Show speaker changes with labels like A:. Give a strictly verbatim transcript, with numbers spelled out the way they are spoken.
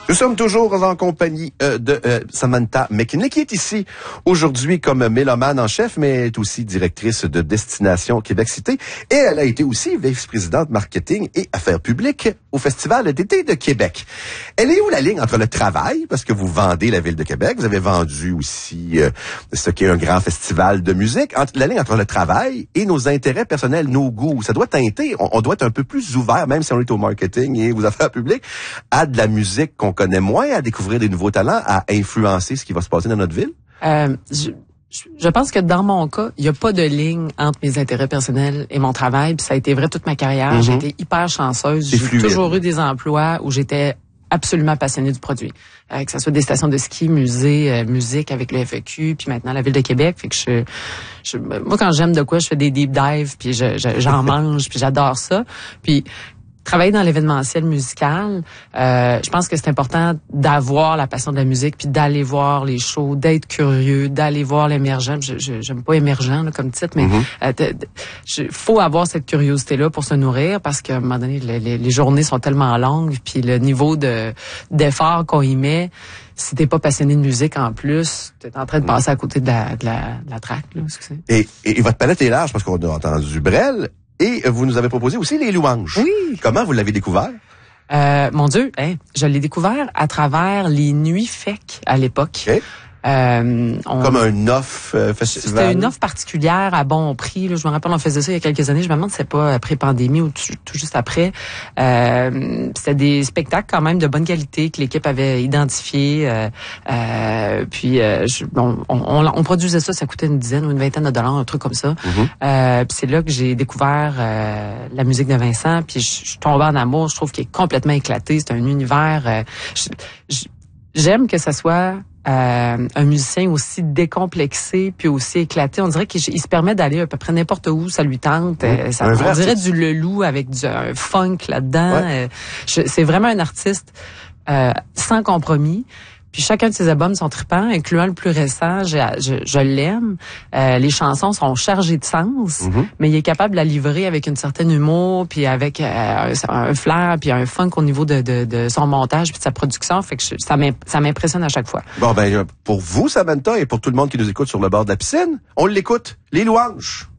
A: Nous sommes toujours en compagnie euh, de euh, Samantha McKinley, qui est ici aujourd'hui comme mélomane en chef, mais est aussi directrice de Destination Québec Cité. Et elle a été aussi vice-présidente marketing et affaires publiques au Festival d'été de Québec. Elle est où la ligne entre le travail, parce que vous vendez la ville de Québec, vous avez vendu aussi euh, ce qui est un grand festival de musique, entre, la ligne entre le travail et nos intérêts personnels, nos goûts. Ça doit teinter, on, on doit être un peu plus ouvert, même si on est au marketing et aux affaires publiques, à de la musique qu'on connaît moins, à découvrir des nouveaux talents, à influencer ce qui va se passer dans notre ville?
B: Euh, je, je pense que dans mon cas, il n'y a pas de ligne entre mes intérêts personnels et mon travail. Puis ça a été vrai toute ma carrière. Mm-hmm. J'ai été hyper chanceuse. J'ai
A: fluide.
B: toujours eu des emplois où j'étais absolument passionnée du produit. Euh, que ce soit des stations de ski, musées, euh, musique avec le F E Q, puis maintenant la Ville de Québec. Fait que je, je moi, quand j'aime de quoi, je fais des deep dives, puis je, je, j'en mange, puis j'adore ça. Puis travailler dans l'événementiel musical, euh, je pense que c'est important d'avoir la passion de la musique, puis d'aller voir les shows, d'être curieux, d'aller voir l'émergent. Je, je j'aime pas émergent là, comme titre, mais mm-hmm. euh, faut avoir cette curiosité-là pour se nourrir, parce qu'à un moment donné, les, les, les journées sont tellement longues, puis le niveau de d'effort qu'on y met, si t'es pas passionné de musique en plus, t'es en train de passer à côté de la de la, de la track, là.
A: Et, et, et votre palette est large, parce qu'on a entendu Brel. Et vous nous avez proposé aussi les louanges.
B: Oui.
A: Comment vous l'avez découvert?
B: Euh, mon Dieu, hein, je l'ai découvert à travers les Nuits F E C à l'époque.
A: Okay.
B: Euh, on,
A: Comme un offre euh, festival.
B: C'était une offre particulière à bon prix. Là, je me rappelle, on faisait ça il y a quelques années. Je me demande si c'est pas après pandémie ou tout, tout juste après. Euh, c'était des spectacles quand même de bonne qualité que l'équipe avait identifiés. Euh, euh, puis euh, je, on, on, on produisait ça, ça coûtait une dizaine ou une vingtaine de dollars, un truc comme ça. Mm-hmm. Euh, puis c'est là que j'ai découvert euh, la musique de Vincent. Puis je, je suis tombée en amour. Je trouve qu'il est complètement éclaté. C'est un univers. Euh, je, je, j'aime que ça soit Euh, un musicien aussi décomplexé puis aussi éclaté. On dirait qu'il il se permet d'aller à peu près n'importe où, ça lui tente. Mmh. Euh, ça, on dirait du Leloup avec du un funk là-dedans. Ouais. Euh, je, c'est vraiment un artiste euh, sans compromis. Puis chacun de ses albums sont tripants, incluant le plus récent, je, je, je l'aime. Euh, les chansons sont chargées de sens, mm-hmm. mais il est capable de la livrer avec une certaine humour, puis avec euh, un flair, puis un funk au niveau de, de, de son montage, puis de sa production. Fait que je, ça, ça m'impressionne à chaque fois.
A: Bon, ben pour vous, Samantha, et pour tout le monde qui nous écoute sur le bord de la piscine, on l'écoute, les louanges.